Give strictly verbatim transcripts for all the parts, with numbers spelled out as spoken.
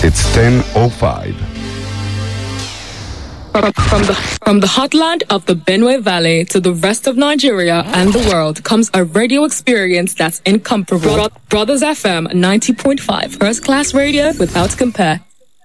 It's ten oh five. From the, from the heartland of the Benue Valley to the rest of Nigeria and the world comes a radio experience that's incomparable. Bro- Brothers F M ninety point five, first class radio without compare.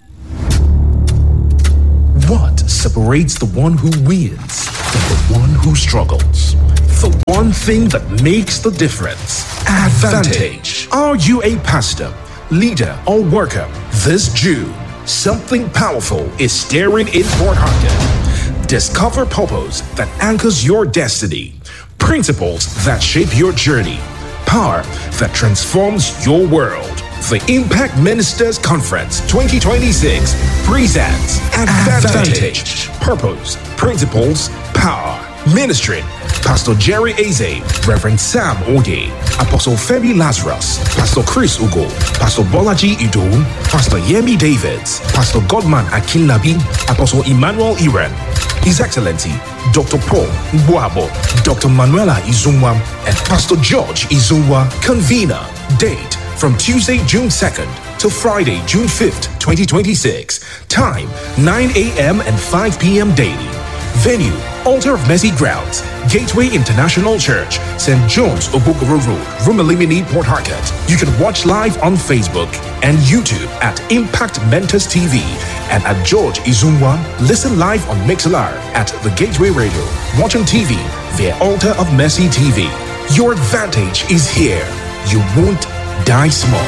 What separates the one who wins from the one who struggles? The one thing that makes the difference. Advantage. Are you a pastor, leader, or worker? This June, something powerful is stirring in Port Harcourt. Discover purpose that anchors your destiny, principles that shape your journey, power that transforms your world. The Impact Ministers Conference twenty twenty-six presents Advantage. Purpose, principles, power. Ministry: Pastor Jerry Eze, Reverend Sam Oye, Apostle Femi Lazarus, Pastor Chris Ugo, Pastor Bolaji Idun, Pastor Yemi Davids, Pastor Godman Akinlabi, Apostle Emmanuel Iran, His Excellency Doctor Paul Mbuabo, Doctor Manuela Izunwa, and Pastor George Izunwa. Convener. Date: from Tuesday, June second to Friday, June fifth, twenty twenty-six. Time: nine a.m. and five p.m. daily. Venue: Altar of Mercy Grounds, Gateway International Church, Saint John's, Obogoro Road, Rumelimini, Port Harcourt. You can watch live on Facebook and YouTube at Impact Mentors T V and at George Izunwa. Listen live on Mixlr at The Gateway Radio. Watch on T V via Altar of Mercy T V. Your advantage is here. You won't die small.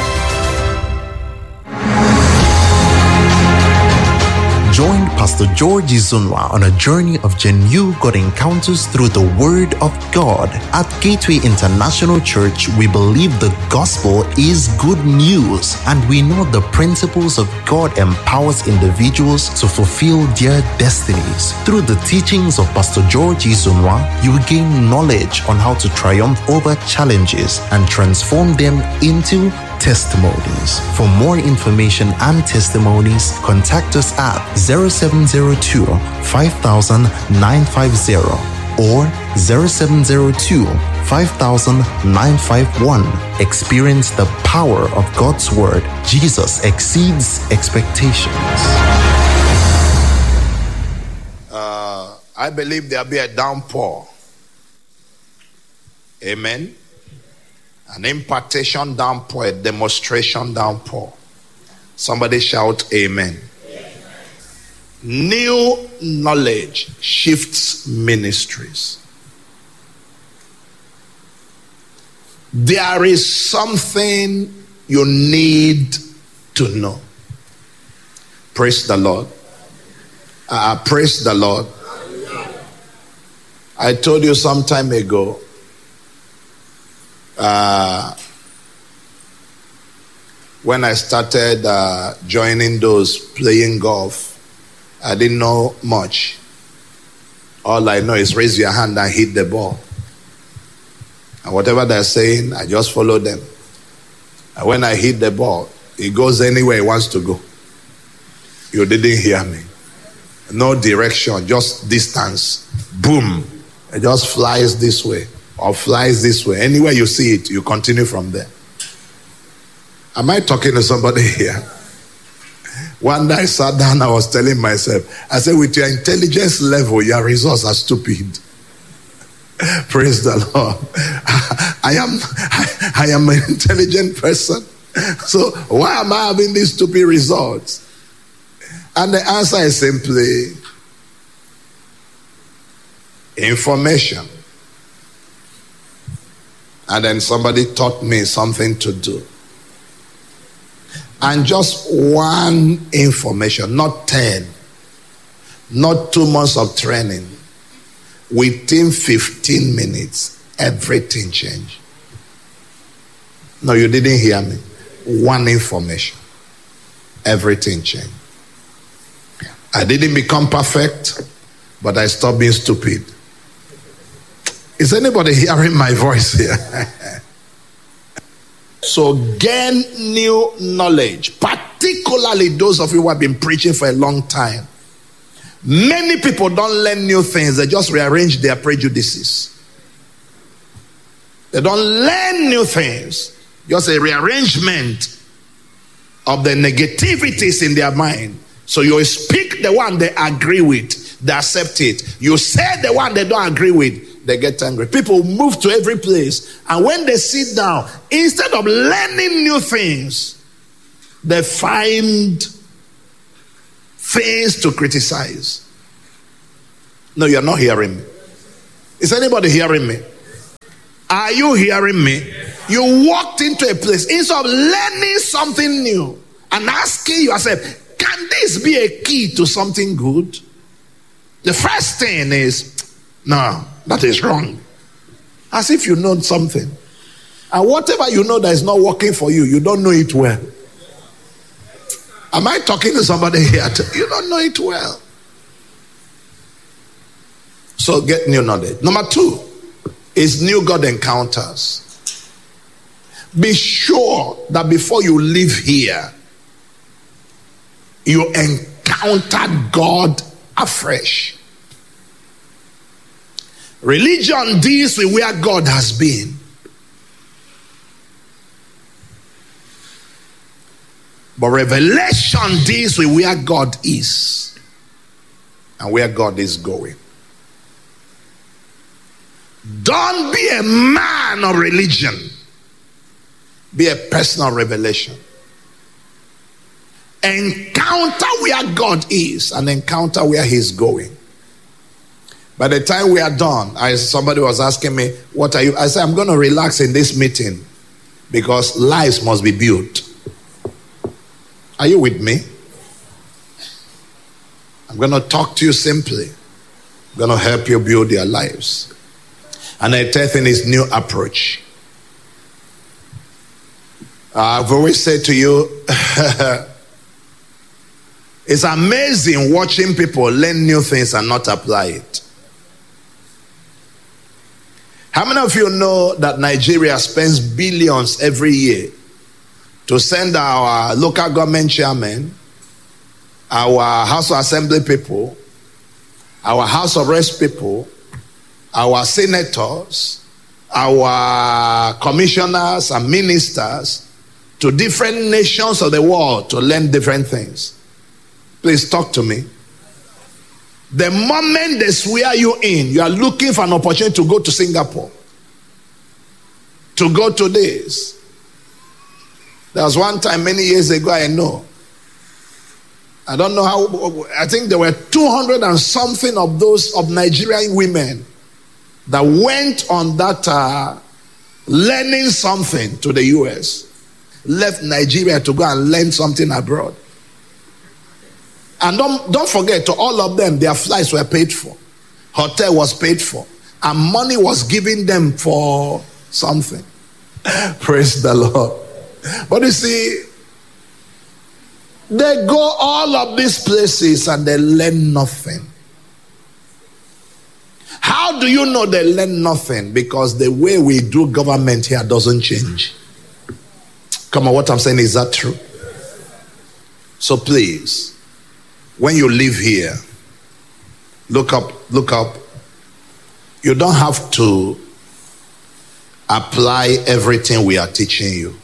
Join Pastor George Izunwa on a journey of genuine God encounters through the Word of God. At Gateway International Church, we believe the gospel is good news, and we know the principles of God empowers individuals to fulfill their destinies. Through the teachings of Pastor George Izunwa, you will gain knowledge on how to triumph over challenges and transform them into testimonies. For more information and testimonies, contact us at zero seven zero two, five thousand, nine five zero or zero seven zero two, five thousand, nine five one. Experience the power of God's Word. Jesus exceeds expectations. Uh, I believe there'll be a downpour. Amen. An impartation downpour, a demonstration downpour. Somebody shout amen. Amen. New knowledge shifts ministries. There is something you need to know. Praise the Lord. Uh, praise the Lord. I told you some time ago, Uh, when I started uh, joining those playing golf, I didn't know much. All I know is raise your hand and hit the ball. And whatever they're saying, I just follow them. And when I hit the ball, it goes anywhere it wants to go. You didn't hear me. No direction, just distance. Boom. It just flies this way. Or flies this way. Anywhere you see it, you continue from there. Am I talking to somebody here? One day I sat down, I was telling myself, I said, with your intelligence level, your results are stupid. Praise the Lord. I am I, I am an intelligent person. So why am I having these stupid results? And the answer is simply information. And then somebody taught me something to do. And just one information, not ten, not two months of training. Within fifteen minutes, everything changed. No, you didn't hear me. One information, everything changed. I didn't become perfect, but I stopped being stupid. Is anybody hearing my voice here? So gain new knowledge, particularly those of you who have been preaching for a long time. Many people don't learn new things, they just rearrange their prejudices. They don't learn new things, just a rearrangement of the negativities in their mind. So you speak the one they agree with, they accept it. You say the one they don't agree with, they get angry. People move to every place, and when they sit down, instead of learning new things, they find things to criticize. No, you're not hearing me. Is anybody hearing me? Are you hearing me? You walked into a place, instead of learning something new and asking yourself, can this be a key to something good? The first thing is, no, that is wrong. As if you know something. And whatever you know that is not working for you, you don't know it well. Am I talking to somebody here? You don't know it well. So get new knowledge. Number two is new God encounters. Be sure that before you leave here, you encounter God afresh. Religion deals with where God has been. But revelation deals with where God is and where God is going. Don't be a man of religion. Be a personal revelation. Encounter where God is and encounter where He's going. By the time we are done, I, somebody was asking me, what are you? I said, I'm going to relax in this meeting because lives must be built. Are you with me? I'm going to talk to you simply. I'm going to help you build your lives. And the third thing is new approach. Uh, I've always said to you, it's amazing watching people learn new things and not apply it. How many of you know that Nigeria spends billions every year to send our local government chairmen, our House of Assembly people, our House of Reps people, our senators, our commissioners and ministers to different nations of the world to learn different things? Please talk to me. The moment they swear you in, you are looking for an opportunity to go to Singapore, to go to this. There was one time many years ago, I know. I don't know how, I think there were two hundred and something of those of Nigerian women that went on that uh, learning something to the U S, left Nigeria to go and learn something abroad. And don't, don't forget, to all of them, their flights were paid for. Hotel was paid for. And money was given them for something. Praise the Lord. But you see, they go all of these places and they learn nothing. How do you know they learn nothing? Because the way we do government here doesn't change. Come on, what I'm saying, is that true? So please, when you live here, look up, look up. You don't have to apply everything we are teaching you.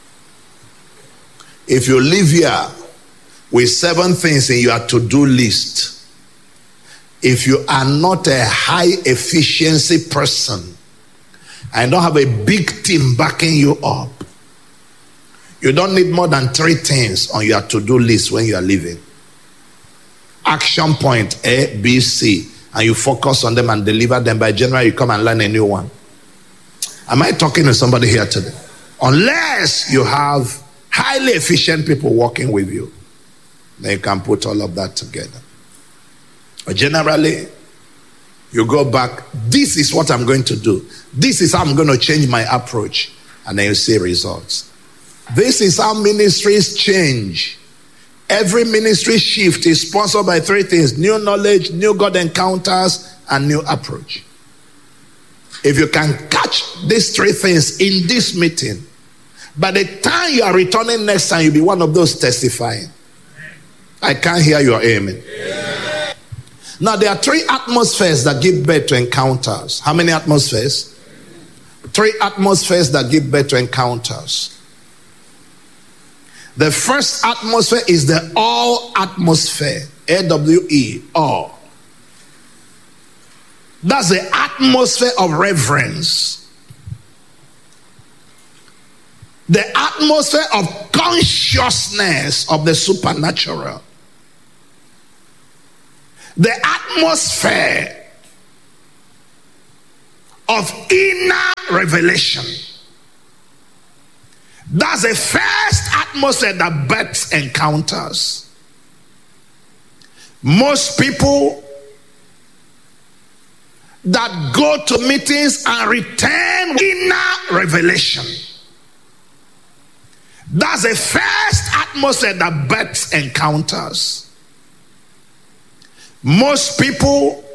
If you live here with seven things in your to-do list, if you are not a high efficiency person and don't have a big team backing you up, you don't need more than three things on your to-do list when you are living. Action point A, B, C, and you focus on them and deliver them. By January, you come and learn a new one. Am I talking to somebody here today? Unless you have highly efficient people working with you, then you can put all of that together. But generally, you go back, this is what I'm going to do. This is how I'm going to change my approach. And then you see results. This is how ministries change. Every ministry shift is sponsored by three things: new knowledge, new God encounters, and new approach. If you can catch these three things in this meeting, by the time you are returning next time, you'll be one of those testifying. I can't hear your amen. Yeah. Now, there are three atmospheres that give birth to encounters. How many atmospheres? Three atmospheres that give birth to encounters. The first atmosphere is the awe atmosphere. A W E, awe. That's the atmosphere of reverence. The atmosphere of consciousness of the supernatural. The atmosphere of inner revelation. That's the first atmosphere that births encounters. Most people that go to meetings and return inner revelation. That's the first atmosphere that births encounters. Most people